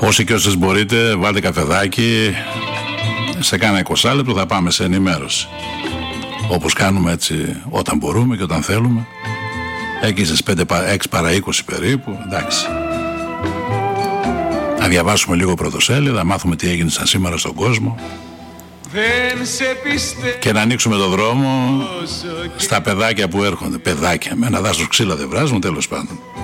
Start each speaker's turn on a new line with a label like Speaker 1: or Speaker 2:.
Speaker 1: Όσοι και όσες μπορείτε, βάλτε καφεδάκι. Σε κάνα 20 λεπτό θα πάμε σε ενημέρωση. Όπως κάνουμε έτσι όταν μπορούμε και όταν θέλουμε. Εκεί στις 6 παρά 20 περίπου. Εντάξει. Να διαβάσουμε λίγο πρωτοσέλιδα, μάθουμε τι έγινε σαν σήμερα στον κόσμο. Και να ανοίξουμε το δρόμο στα παιδάκια που έρχονται. Παιδάκια, με ένα δάσος ξύλα δεν βράζουν, τέλος πάντων.